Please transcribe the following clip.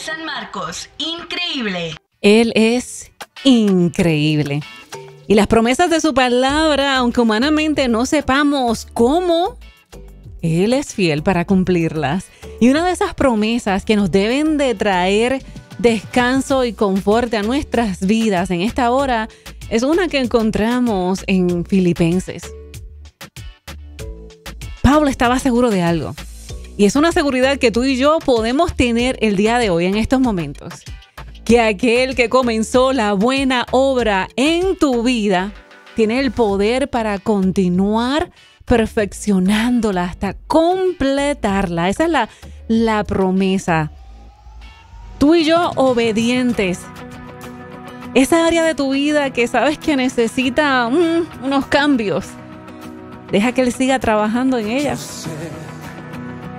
San Marcos, increíble. Él es increíble. Y las promesas de su palabra, aunque humanamente no sepamos cómo, Él es fiel para cumplirlas. Y una de esas promesas que nos deben de traer descanso y confort a nuestras vidas en esta hora es una que encontramos en Filipenses. Pablo estaba seguro de algo. Y es una seguridad que tú y yo podemos tener el día de hoy, en estos momentos. Que aquel que comenzó la buena obra en tu vida tiene el poder para continuar perfeccionándola hasta completarla. Esa es la promesa. Tú y yo obedientes. Esa área de tu vida que sabes que necesita unos cambios. Deja que Él siga trabajando en ella.